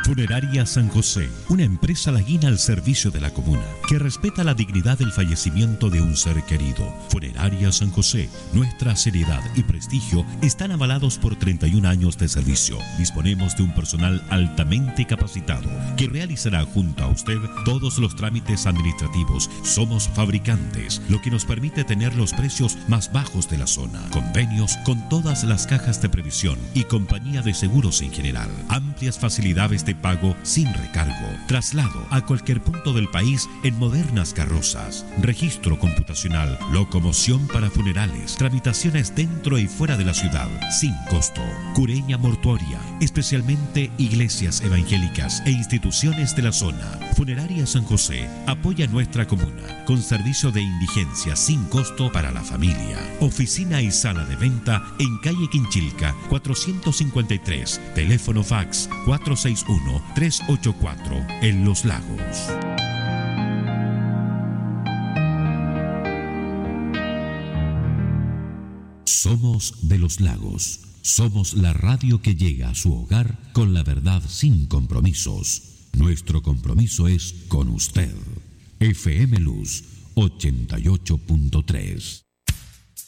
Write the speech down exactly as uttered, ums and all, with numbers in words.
Funeraria San José, una empresa laguina al servicio de la comuna, que respeta la dignidad del fallecimiento de un ser querido. Funeraria San José, nuestra seriedad y prestigio están avalados por treinta y un años de servicio. Disponemos de un personal altamente capacitado, que realizará junto a usted todos los trámites administrativos. Somos fabricantes, lo que nos permite tener los precios más bajos de la zona. Convenios con todas las cajas de previsión y compañía de seguros en general. Amplias facilidades de pago sin recargo. Traslado a cualquier punto del país en modernas carrozas. Registro computacional. Locomoción para funerales. Tramitaciones dentro y fuera de la ciudad sin costo. Cureña mortuoria. Especialmente iglesias evangélicas e instituciones de la zona. Funeraria San José apoya nuestra comuna con servicio de indigencia sin costo para la familia. Oficina y sala de venta en calle Quinchilca cuatrocientos cincuenta y tres. Teléfono fax cuatro seis uno, tres ocho cuatro en Los Lagos. Somos de Los Lagos. Somos la radio que llega a su hogar con la verdad sin compromisos. Nuestro compromiso es con usted. F M Luz ochenta y ocho punto tres.